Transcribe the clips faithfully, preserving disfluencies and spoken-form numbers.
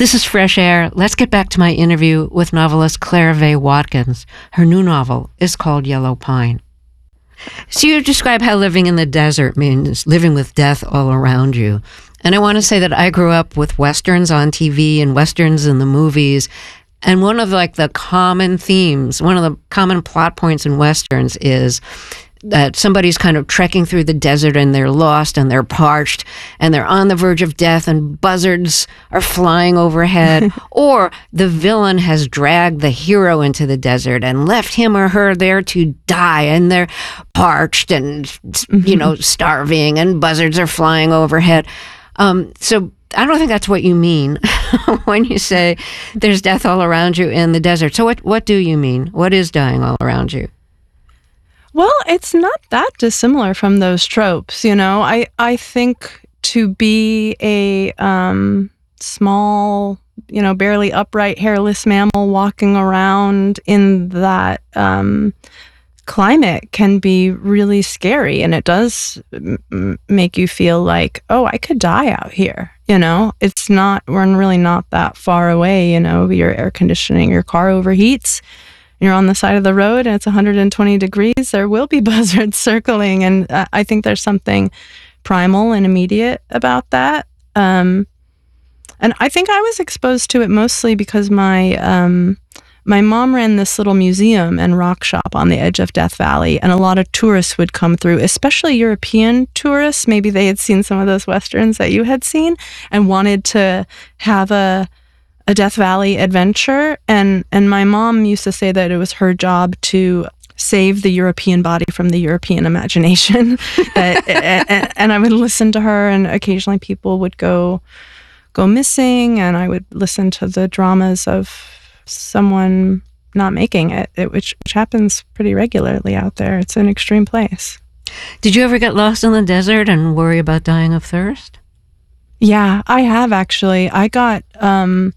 This is Fresh Air. Let's get back to my interview with novelist Clara Vaye Watkins. Her new novel is called Yellow Pine. So you describe how living in the desert means living with death all around you. And I want to say that I grew up with Westerns on T V and Westerns in the movies. And one of like the common themes, one of the common plot points in Westerns is that somebody's kind of trekking through the desert and they're lost and they're parched and they're on the verge of death and buzzards are flying overhead. Or the villain has dragged the hero into the desert and left him or her there to die, and they're parched and, mm-hmm. you know, starving, and buzzards are flying overhead. Um, so I don't think that's what you mean when you say there's death all around you in the desert. So what, what do you mean? What is dying all around you? Well, it's not that dissimilar from those tropes, you know. I, I think to be a um, small, you know, barely upright, hairless mammal walking around in that um, climate can be really scary. And it does m- make you feel like, oh, I could die out here, you know. It's not, we're really not that far away, you know. Your air conditioning, your car overheats. You're on the side of the road and it's one hundred twenty degrees, there will be buzzards circling. And uh, I think there's something primal and immediate about that. Um, and I think I was exposed to it mostly because my um, my mom ran this little museum and rock shop on the edge of Death Valley. And a lot of tourists would come through, especially European tourists. Maybe they had seen some of those Westerns that you had seen and wanted to have a a Death Valley adventure. And, and my mom used to say that it was her job to save the European body from the European imagination. that, and, and I would listen to her, and occasionally people would go, go missing, and I would listen to the dramas of someone not making it, it which, which happens pretty regularly out there. It's an extreme place. Did you ever get lost in the desert and worry about dying of thirst? Yeah, I have actually. I got um,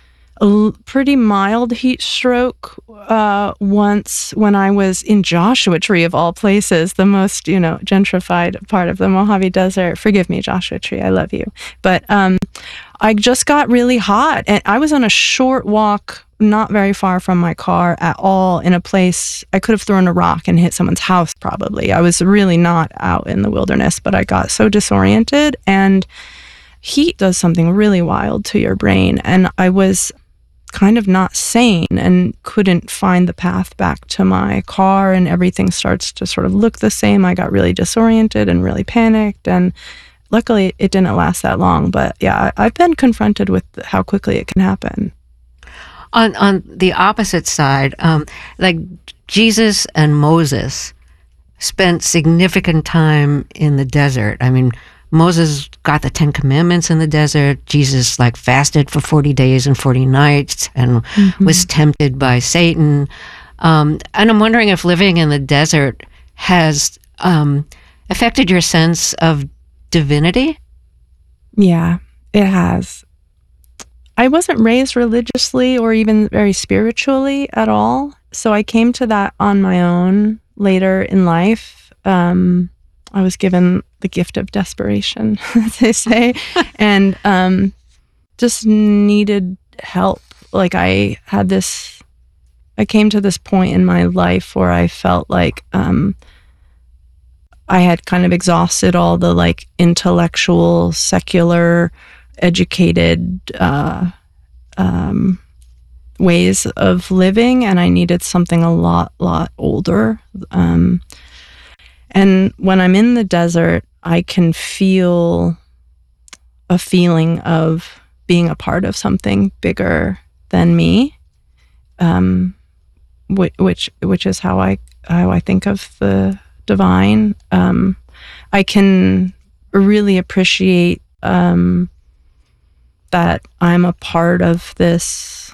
a l- pretty mild heat stroke uh, once when I was in Joshua Tree, of all places, the most, you know, gentrified part of the Mojave Desert. Forgive me, Joshua Tree, I love you. But um, I just got really hot, and I was on a short walk, not very far from my car at all, in a place I could have thrown a rock and hit someone's house probably. I was really not out in the wilderness, but I got so disoriented, and heat does something really wild to your brain. And I was kind of not sane and couldn't find the path back to my car, and everything starts to sort of look the same. I got really disoriented and really panicked, and luckily it didn't last that long. But yeah, I've been confronted with how quickly it can happen. On on the opposite side, um, like Jesus and Moses spent significant time in the desert. I mean, Moses got the Ten Commandments in the desert. Jesus like fasted for forty days and forty nights and mm-hmm. was tempted by Satan. Um, and I'm wondering if living in the desert has um, affected your sense of divinity? Yeah, it has. I wasn't raised religiously or even very spiritually at all. So I came to that on my own later in life. Um, I was given the gift of desperation, as they say, and um, just needed help. Like I had this, I came to this point in my life where I felt like um, I had kind of exhausted all the like intellectual, secular, educated uh, um, ways of living, and I needed something a lot, lot older. Um, and when I'm in the desert, I can feel a feeling of being a part of something bigger than me, um, which, which which is how I how I think of the divine. Um, I can really appreciate um, that I'm a part of this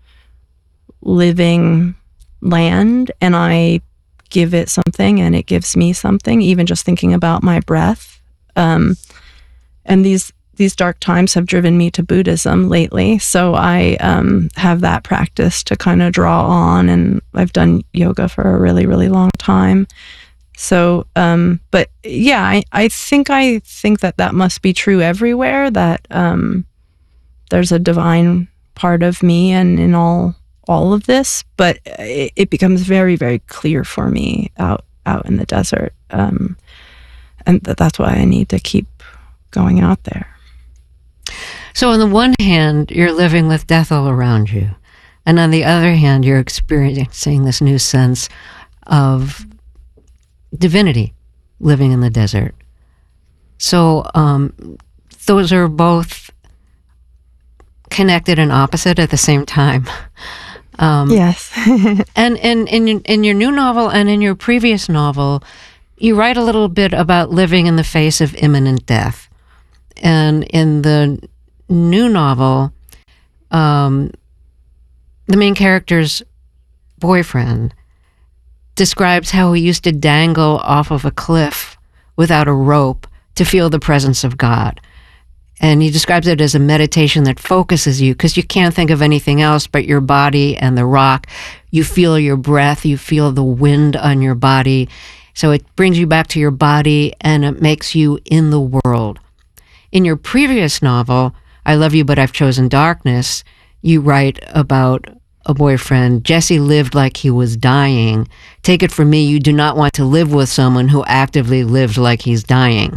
living land, and I give it something and it gives me something, even just thinking about my breath. Um, and these these dark times have driven me to Buddhism lately, so I um, have that practice to kind of draw on, and I've done yoga for a really, really long time. So, um, but yeah, I, I think I think that that must be true everywhere, that um, there's a divine part of me and in all all of this, but it, it becomes very, very clear for me out out in the desert. Um, and th- that's why I need to keep going out there. So on the one hand, you're living with death all around you. And on the other hand, you're experiencing this new sense of divinity living in the desert. So um, those are both connected and opposite at the same time. Um, yes. and in, in, in your new novel and in your previous novel, you write a little bit about living in the face of imminent death. And in the new novel, um, the main character's boyfriend describes how he used to dangle off of a cliff without a rope to feel the presence of God. And he describes it as a meditation that focuses you because you can't think of anything else but your body and the rock. You feel your breath, you feel the wind on your body. So it brings you back to your body and it makes you in the world. In your previous novel, I Love You, But I've Chosen Darkness, you write about a boyfriend. Jesse lived like he was dying. Take it from me, you do not want to live with someone who actively lived like he's dying.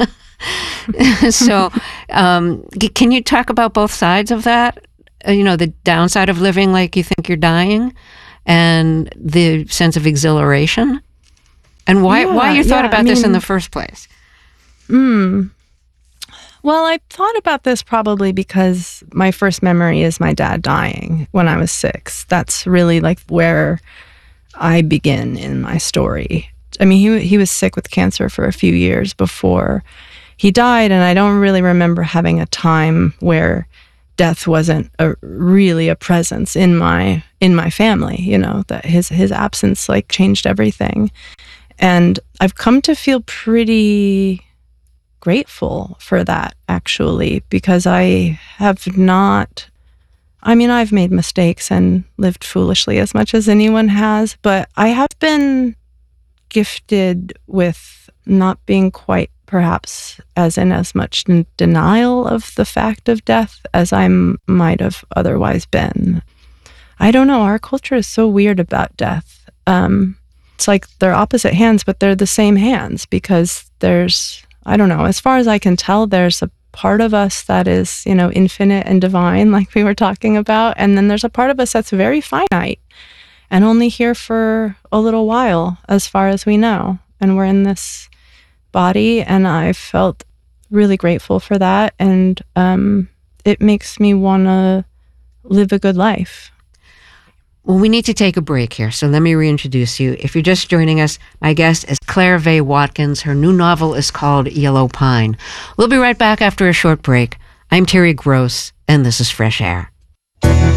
So um, can you talk about both sides of that? Uh, you know, the downside of living like you think you're dying and the sense of exhilaration? And why, yeah, why you thought yeah, about I this mean, in the first place? Mm. Well, I thought about this probably because my first memory is my dad dying when I was six. That's really like where I begin in my story. I mean, he he was sick with cancer for a few years before he died, and I don't really remember having a time where death wasn't a, really a presence in my in my family. You know, that his his absence like changed everything, and I've come to feel pretty grateful for that, actually, because I have not, I mean, I've made mistakes and lived foolishly as much as anyone has, but I have been gifted with not being quite perhaps as in as much in denial of the fact of death as I m- might have otherwise been. I don't know, our culture is so weird about death. Um, it's like they're opposite hands, but they're the same hands because there's, I don't know, as far as I can tell, there's a part of us that is, you know, infinite and divine, like we were talking about. And then there's a part of us that's very finite and only here for a little while, as far as we know. And we're in this body, and I felt really grateful for that. And um, it makes me want to live a good life. Well, we need to take a break here, so let me reintroduce you. If you're just joining us, my guest is Claire Vaye Watkins. Her new novel is called Yellow Pine. We'll be right back after a short break. I'm Terry Gross, and this is Fresh Air.